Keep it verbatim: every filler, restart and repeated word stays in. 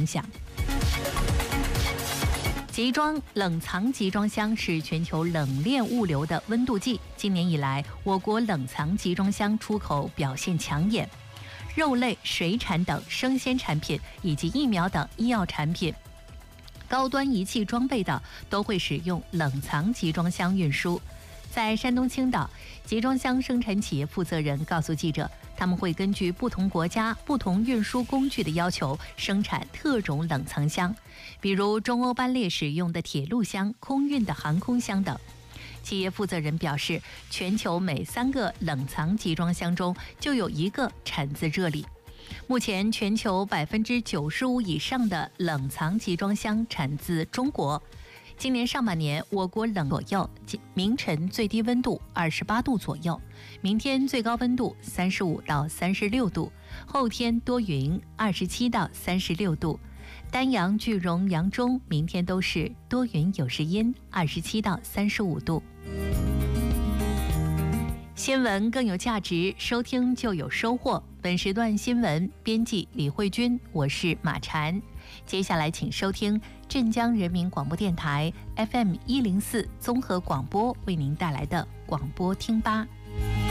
响。集装冷藏集装箱是全球冷链物流的温度计。今年以来，我国冷藏集装箱出口表现抢眼，肉类、水产等生鲜产品以及疫苗等医药产品、高端仪器装备的都会使用冷藏集装箱运输。在山东青岛，集装箱生产企业负责人告诉记者，他们会根据不同国家、不同运输工具的要求，生产特种冷藏箱，比如中欧班列使用的铁路箱、空运的航空箱等。企业负责人表示，全球每三个冷藏集装箱中就有一个产自这里。目前，全球百分之九十五以上的冷藏集装箱产自中国。今年上半年，我国冷左右，明晨最低温度二十八度左右，明天最高温度三十五到三十六度，后天多云，二十七到三十六度。丹阳、句容、扬中明天都是多云有时阴，二十七到三十五度。新闻更有价值，收听就有收获。本时段新闻编辑李慧君，我是马婵。接下来请收听镇江人民广播电台 F M 一零四综合广播为您带来的广播听吧。